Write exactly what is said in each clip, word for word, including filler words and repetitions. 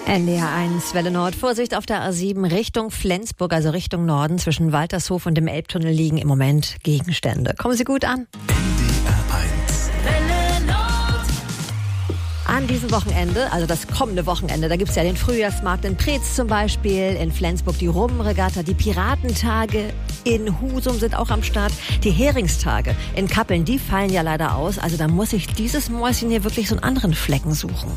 N D R eins Welle Nord. Vorsicht auf der A sieben Richtung Flensburg, also Richtung Norden. Zwischen Waltershof und dem Elbtunnel liegen im Moment Gegenstände. Kommen Sie gut an. N D R eins Welle Nord. An diesem Wochenende, also das kommende Wochenende, da gibt's ja den Frühjahrsmarkt in Preetz zum Beispiel, in Flensburg die Rummenregatta, die Piratentage in Husum sind auch am Start. Die Heringstage in Kappeln, die fallen ja leider aus. Also da muss ich dieses Mäuschen hier wirklich so einen anderen Flecken suchen.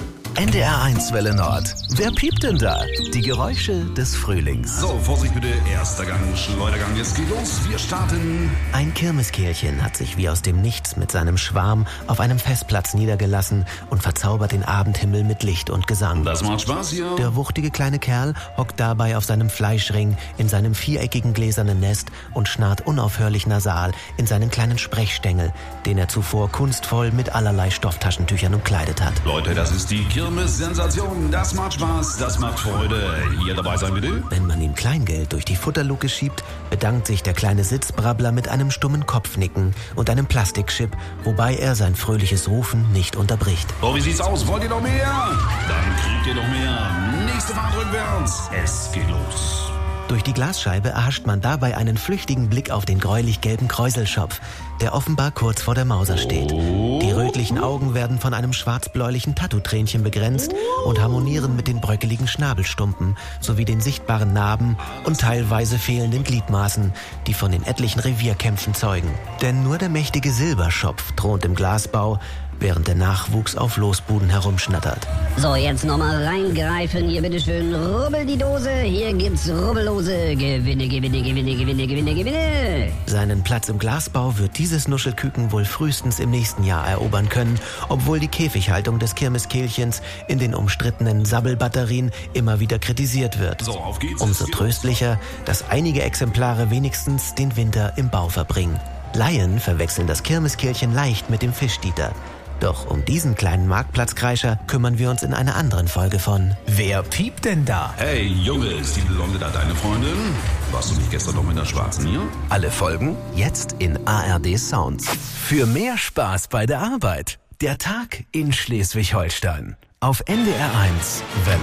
N D R eins Welle Nord. Wer piept denn da? Die Geräusche des Frühlings. So, Vorsicht bitte, erster Gang, Schleudergang, jetzt geht los, wir starten. Ein Kirmeskehlchen hat sich wie aus dem Nichts mit seinem Schwarm auf einem Festplatz niedergelassen und verzaubert den Abendhimmel mit Licht und Gesang. Das macht Spaß hier. Der wuchtige kleine Kerl hockt dabei auf seinem Fleischring in seinem viereckigen gläsernen Nest und schnarrt unaufhörlich nasal in seinen kleinen Sprechstängel, den er zuvor kunstvoll mit allerlei Stofftaschentüchern umkleidet hat. Leute, das ist die Kirmes. Sensation, das macht Spaß, das macht Freude. Hier dabei sein bitte. Wenn man ihm Kleingeld durch die Futterluke schiebt, bedankt sich der kleine Sitzbrabbler mit einem stummen Kopfnicken und einem Plastikchip, wobei er sein fröhliches Rufen nicht unterbricht. So, wie sieht's aus? Wollt ihr noch mehr? Dann kriegt ihr noch mehr. Nächste Fahrt rückwärts. Es geht los. Durch die Glasscheibe erhascht man dabei einen flüchtigen Blick auf den gräulich-gelben Kräuselschopf, der offenbar kurz vor der Mauser steht. Die rötlichen Augen werden von einem schwarzbläulichen Tattoo-Tränchen begrenzt und harmonieren mit den bröckeligen Schnabelstumpen sowie den sichtbaren Narben und teilweise fehlenden Gliedmaßen, die von den etlichen Revierkämpfen zeugen. Denn nur der mächtige Silberschopf thront im Glasbau, während der Nachwuchs auf Losbuden herumschnattert. So, jetzt nochmal reingreifen. Hier, bitteschön, rubbel die Dose. Hier gibt's rubbellose Gewinne, Gewinne, Gewinne, Gewinne, Gewinne, Gewinne. Seinen Platz im Glasbau wird dieses Nuschelküken wohl frühestens im nächsten Jahr erobern können, obwohl die Käfighaltung des Kirmeskehlchens in den umstrittenen Sabbelbatterien immer wieder kritisiert wird. So, auf geht's. Umso tröstlicher, dass einige Exemplare wenigstens den Winter im Bau verbringen. Laien verwechseln das Kirmeskehlchen leicht mit dem Fischdieter. Doch um diesen kleinen Marktplatzkreischer kümmern wir uns in einer anderen Folge von Wer piept denn da? Hey, Junge, ist die Blonde da deine Freundin? Warst du nicht gestern noch mit der Schwarzen hier? Alle Folgen jetzt in A R D Sounds. Für mehr Spaß bei der Arbeit. Der Tag in Schleswig-Holstein. Auf N D R eins Welle